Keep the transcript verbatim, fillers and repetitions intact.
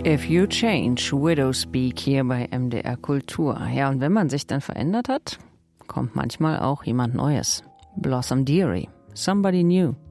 If You Change, Widow Speak hier bei M D R Kultur. Ja, und wenn man sich dann verändert hat, kommt manchmal auch jemand Neues. Blossom Dearie, Somebody New.